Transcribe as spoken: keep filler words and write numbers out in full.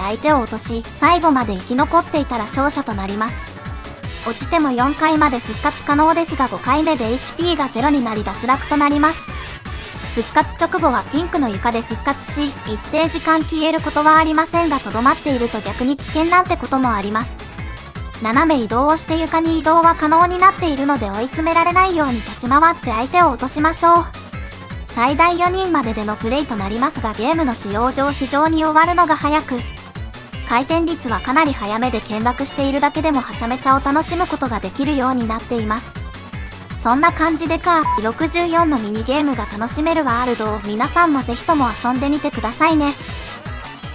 相手を落とし、最後まで生き残っていたら勝者となります。落ちてもよんかいまで復活可能ですがごかいめで エイチピー がゼロになり脱落となります。復活直後はピンクの床で復活し、一定時間消えることはありませんがとどまっていると逆に危険なんてこともあります。斜め移動をして床に移動は可能になっているので追い詰められないように立ち回って相手を落としましょう。最大よにんまででのプレイとなりますがゲームの使用上非常に終わるのが早く、回転率はかなり早めで見学しているだけでもはちゃめちゃを楽しむことができるようになっています。そんな感じでカーろくじゅうよんのミニゲームが楽しめるワールドを皆さんもぜひとも遊んでみてくださいね。